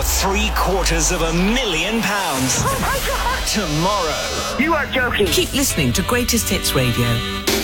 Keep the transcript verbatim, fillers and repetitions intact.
three quarters of a million pounds. Oh my God! Tomorrow. You are joking. Keep listening to Greatest Hits Radio.